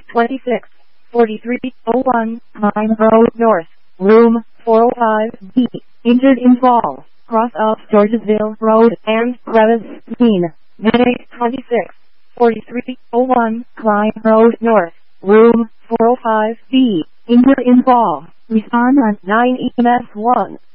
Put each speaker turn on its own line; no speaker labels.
264301 Pine Road North, room 405B, injured in fall, cross of Georgesville Road and crevice mean. Medic 264301 Pine Road North, room 405B, injured in fall. Respond on 9 EMS 1.